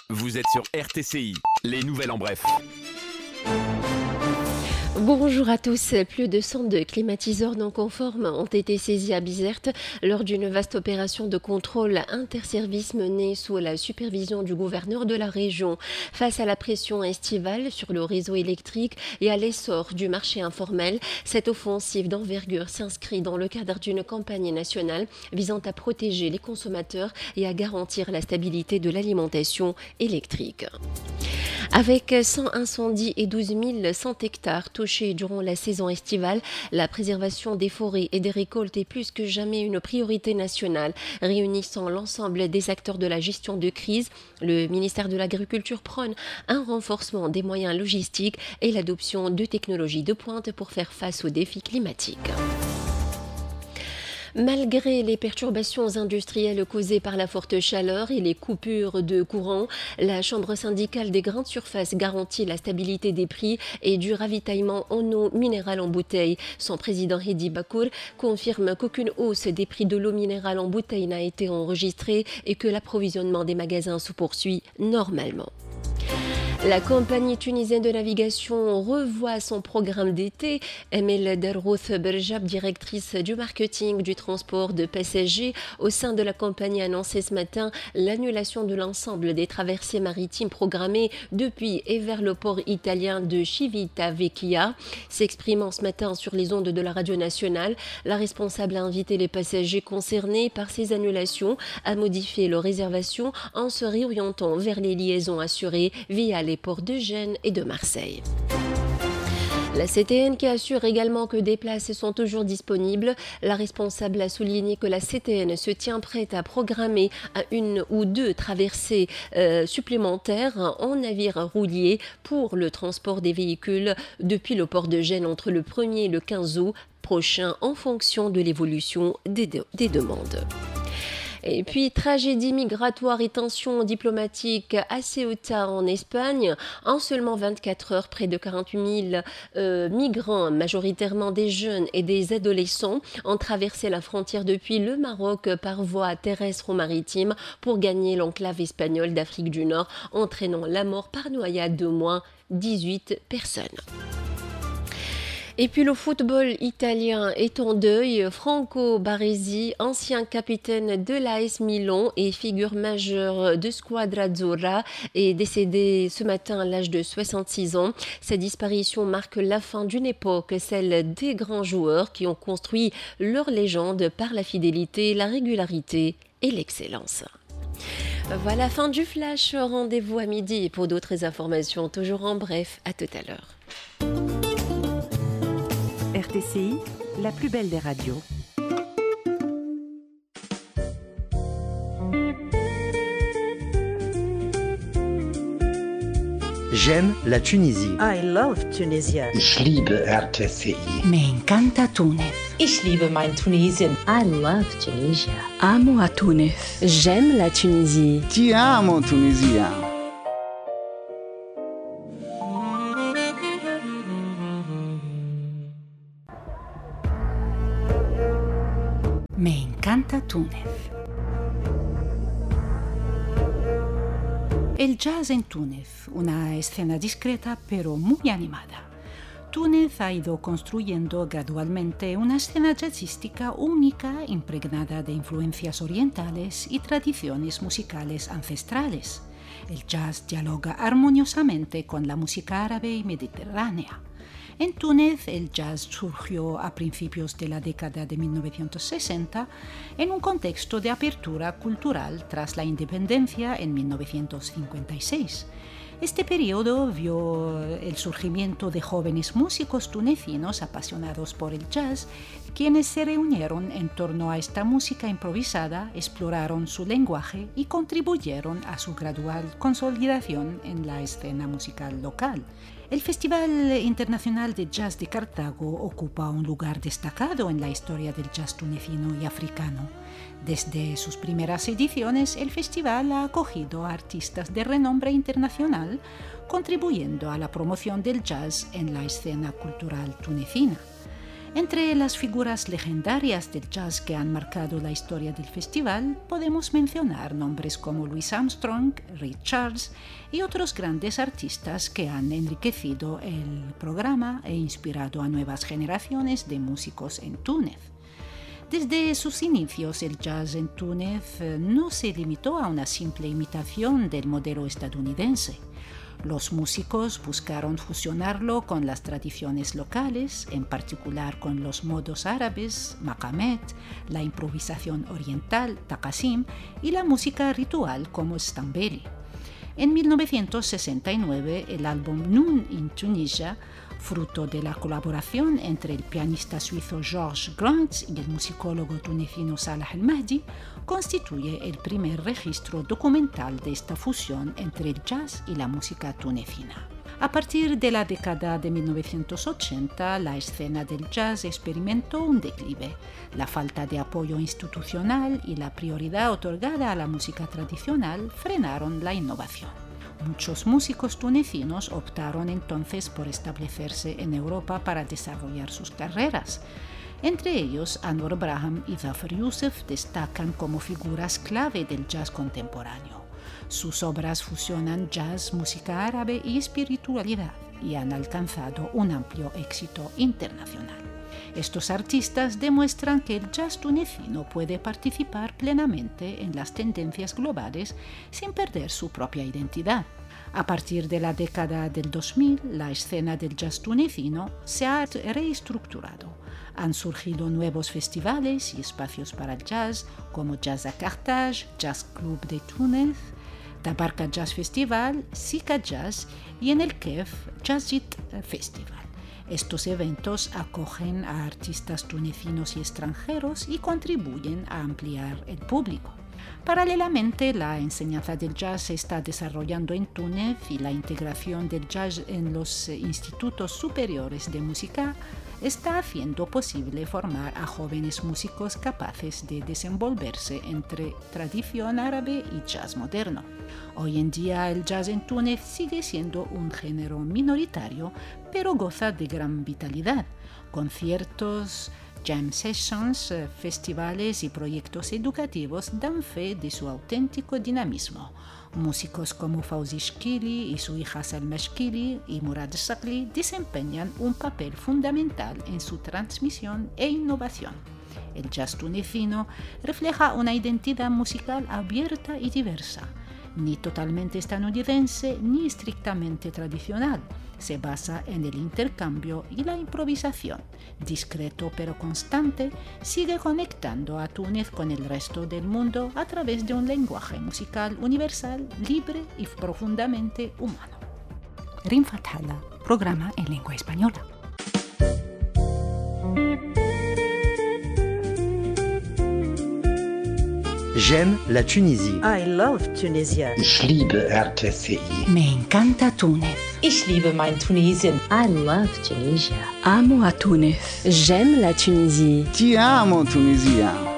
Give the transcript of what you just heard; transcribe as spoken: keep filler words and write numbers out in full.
Vous êtes sur R T C I, les nouvelles en bref. Bonjour à tous. Plus de cent de climatiseurs non conformes ont été saisis à Bizerte lors d'une vaste opération de contrôle interservice menée sous la supervision du gouverneur de la région. Face à la pression estivale sur le réseau électrique et à l'essor du marché informel, cette offensive d'envergure s'inscrit dans le cadre d'une campagne nationale visant à protéger les consommateurs et à garantir la stabilité de l'alimentation électrique. Avec cent incendies et douze mille cent hectares touchés durant la saison estivale, la préservation des forêts et des récoltes est plus que jamais une priorité nationale. Réunissant l'ensemble des acteurs de la gestion de crise, le ministère de l'Agriculture prône un renforcement des moyens logistiques et l'adoption de technologies de pointe pour faire face aux défis climatiques. Malgré les perturbations industrielles causées par la forte chaleur et les coupures de courant, la Chambre syndicale des grandes surfaces garantit la stabilité des prix et du ravitaillement en eau minérale en bouteille. Son président Hedi Bakour confirme qu'aucune hausse des prix de l'eau minérale en bouteille n'a été enregistrée et que l'approvisionnement des magasins se poursuit normalement. La compagnie tunisienne de navigation revoit son programme d'été. Emel Derrouth Berjab, directrice du marketing du transport de passagers au sein de la compagnie, a annoncé ce matin l'annulation de l'ensemble des traversées maritimes programmées depuis et vers le port italien de Civitavecchia. S'exprimant ce matin sur les ondes de la radio nationale, la responsable a invité les passagers concernés par ces annulations à modifier leurs réservations en se réorientant vers les liaisons assurées via les ports de Gênes et de Marseille. La C T N qui assure également que des places sont toujours disponibles. La responsable a souligné que la C T N se tient prête à programmer à une ou deux traversées euh, supplémentaires en navire roulier pour le transport des véhicules depuis le port de Gênes entre le premier et le quinze août prochain en fonction de l'évolution des, de- des demandes. Et puis, tragédie migratoire et tensions diplomatiques à Ceuta en Espagne. En seulement vingt-quatre heures, près de quarante-huit mille euh, migrants, majoritairement des jeunes et des adolescents, ont traversé la frontière depuis le Maroc par voie terrestre ou maritime pour gagner l'enclave espagnole d'Afrique du Nord, entraînant la mort par noyade d'au moins dix-huit personnes. Et puis le football italien est en deuil. Franco Baresi, ancien capitaine de l'A S Milan et figure majeure de Squadra Azzurra, est décédé ce matin à l'âge de soixante-six ans. Sa disparition marque la fin d'une époque, celle des grands joueurs qui ont construit leur légende par la fidélité, la régularité et l'excellence. Voilà, fin du flash. Rendez-vous à midi pour d'autres informations, toujours en bref. À tout à l'heure. R T C I, la plus belle des radios. J'aime la Tunisie. I love Tunisia. Ich liebe R T C I. Me encanta Túnez. Ich liebe mein Tunesien. I love Tunisia. Amo a Túnez. J'aime la Tunisie. Ti amo, Tunisia. Me encanta Túnez. El jazz en Túnez, una escena discreta pero muy animada. Túnez ha ido construyendo gradualmente una escena jazzística única, impregnada de influencias orientales y tradiciones musicales ancestrales. El jazz dialoga armoniosamente con la música árabe y mediterránea. En Túnez, el jazz surgió a principios de la década de mil novecientos sesenta en un contexto de apertura cultural tras la independencia en mil novecientos cincuenta y seis. Este periodo vio el surgimiento de jóvenes músicos tunecinos apasionados por el jazz, quienes se reunieron en torno a esta música improvisada, exploraron su lenguaje y contribuyeron a su gradual consolidación en la escena musical local. El Festival Internacional de Jazz de Cartago ocupa un lugar destacado en la historia del jazz tunecino y africano. Desde sus primeras ediciones, el festival ha acogido a artistas de renombre internacional, contribuyendo a la promoción del jazz en la escena cultural tunecina. Entre las figuras legendarias del jazz que han marcado la historia del festival, podemos mencionar nombres como Louis Armstrong, Ray Charles y otros grandes artistas que han enriquecido el programa e inspirado a nuevas generaciones de músicos en Túnez. Desde sus inicios, el jazz en Túnez no se limitó a una simple imitación del modelo estadounidense. Los músicos buscaron fusionarlo con las tradiciones locales, en particular con los modos árabes, maqamet, la improvisación oriental, taqasim, y la música ritual como stambeli. En mil novecientos sesenta y nueve, el álbum Noon in Tunisia, fruto de la colaboración entre el pianista suizo Georges Grants y el musicólogo tunecino Salah El-Mahdi, constituye el primer registro documental de esta fusión entre el jazz y la música tunecina. A partir de la década de mil novecientos ochenta, la escena del jazz experimentó un declive. La falta de apoyo institucional y la prioridad otorgada a la música tradicional frenaron la innovación. Muchos músicos tunecinos optaron entonces por establecerse en Europa para desarrollar sus carreras. Entre ellos, Anwar Braham y Zafar Youssef destacan como figuras clave del jazz contemporáneo. Sus obras fusionan jazz, música árabe y espiritualidad y han alcanzado un amplio éxito internacional. Estos artistas demuestran que el jazz tunecino puede participar plenamente en las tendencias globales sin perder su propia identidad. A partir de la década del dos mil, la escena del jazz tunecino se ha reestructurado. Han surgido nuevos festivales y espacios para el jazz, como Jazz à Carthage, Jazz Club de Túnez, Tabarka Jazz Festival, Sika Jazz y en el K E F Jazzit Festival. Estos eventos acogen a artistas tunecinos y extranjeros y contribuyen a ampliar el público. Paralelamente, la enseñanza del jazz se está desarrollando en Túnez y la integración del jazz en los institutos superiores de música está haciendo posible formar a jóvenes músicos capaces de desenvolverse entre tradición árabe y jazz moderno. Hoy en día el jazz en Túnez sigue siendo un género minoritario, pero goza de gran vitalidad. Conciertos, jam sessions, festivales y proyectos educativos dan fe de su auténtico dinamismo. Músicos como Fawzi Shkili y su hija Salma Shkili y Murad Shakli desempeñan un papel fundamental en su transmisión e innovación. El jazz tunecino refleja una identidad musical abierta y diversa, ni totalmente estadounidense ni estrictamente tradicional. Se basa en el intercambio y la improvisación. Discreto pero constante, sigue conectando a Túnez con el resto del mundo a través de un lenguaje musical universal, libre y profundamente humano. Rim Fathala, programa en lengua española. J'aime la Tunisie. I love Tunisia. Ich liebe R T C I. Me encanta Túnez. Ich liebe mein Tunesien. I love Tunisia. Amo a Túnez. J'aime la Tunisie. Ti amo, Tunisia.